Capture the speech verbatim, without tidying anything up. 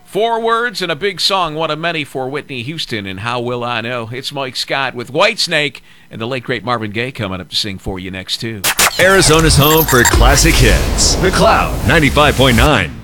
Four words and a big song, one of many for Whitney Houston, and How Will I Know? It's Mike Scott with Whitesnake and the late, great Marvin Gaye coming up to sing for you next, too. Arizona's home for classic hits. The Cloud, ninety-five point nine.